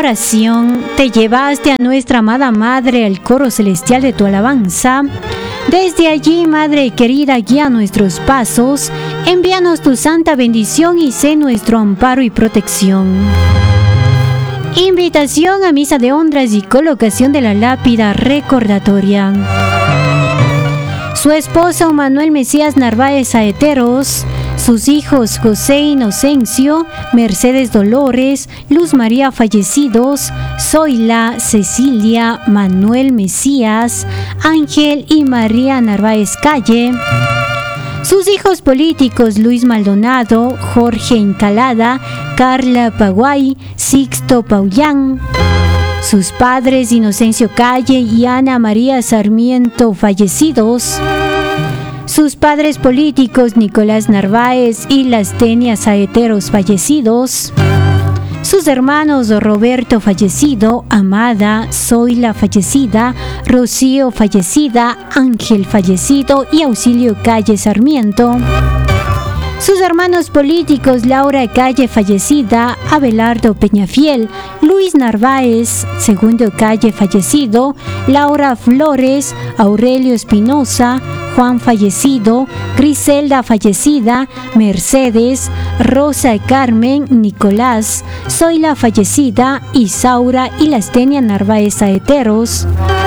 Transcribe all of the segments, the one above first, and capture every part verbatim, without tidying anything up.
oración te llevaste a nuestra amada Madre al coro celestial de tu alabanza. Desde allí, Madre querida, guía nuestros pasos, envíanos tu santa bendición y sé nuestro amparo y protección. Invitación a misa de honras y colocación de la lápida recordatoria. Su esposo Manuel Mesías Narváez Saeteros, sus hijos José Inocencio, Mercedes Dolores, Luz María fallecidos, Zoila, Cecilia, Manuel Mesías, Ángel y María Narváez Calle. Sus hijos políticos Luis Maldonado, Jorge Encalada, Carla Paguay, Sixto Paullán. Sus padres Inocencio Calle y Ana María Sarmiento fallecidos. Sus padres políticos Nicolás Narváez y Lastenia Saeteros fallecidos. Sus hermanos Roberto fallecido, Amada, Zoila fallecida, Rocío fallecida, Ángel fallecido y Auxilio Calle Sarmiento. Sus hermanos políticos Laura Calle fallecida, Abelardo Peñafiel, Luis Narváez, Segundo Calle fallecido, Laura Flores, Aurelio Espinosa, Juan fallecido, Griselda fallecida, Mercedes, Rosa Carmen, Nicolás, Zoila fallecida, Isaura y Lastenia Narváez Saeteros.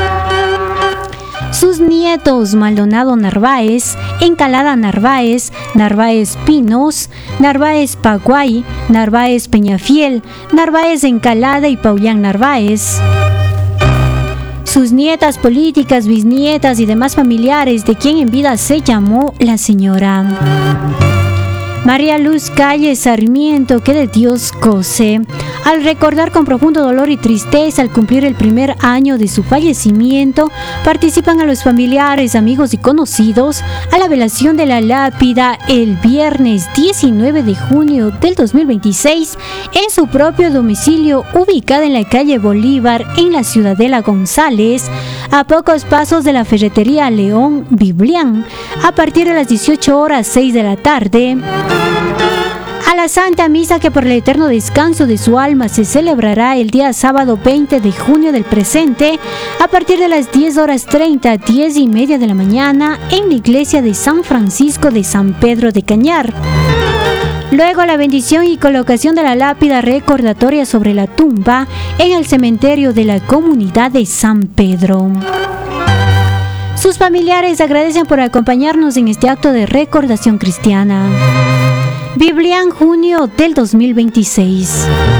Sus nietos Maldonado Narváez, Encalada Narváez, Narváez Pinos, Narváez Paguay, Narváez Peñafiel, Narváez Encalada y Paullán Narváez. Sus nietas políticas, bisnietas y demás familiares de quien en vida se llamó la señora María Luz Calle Sarmiento, que de Dios goce. Al recordar con profundo dolor y tristeza al cumplir el primer año de su fallecimiento, participan a los familiares, amigos y conocidos a la velación de la lápida el viernes diecinueve de junio del dos mil veintiséis en su propio domicilio ubicada en la calle Bolívar en la Ciudadela González, a pocos pasos de la ferretería León Biblián, a partir de las dieciocho horas seis de la tarde. A la Santa Misa, que por el eterno descanso de su alma se celebrará el día sábado veinte de junio del presente, a partir de las diez horas treinta, diez y media de la mañana, en la iglesia de San Francisco de San Pedro de Cañar. Luego la bendición y colocación de la lápida recordatoria sobre la tumba en el cementerio de la comunidad de San Pedro. Sus familiares agradecen por acompañarnos en este acto de recordación cristiana. Biblián, junio del dos mil veintiséis.